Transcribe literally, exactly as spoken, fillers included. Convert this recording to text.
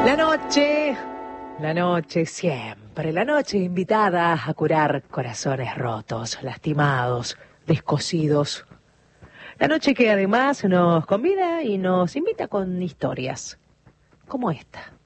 La noche, la noche siempre, la noche invitada a curar corazones rotos, lastimados, descosidos. La noche que además nos convida y nos invita con historias, como esta.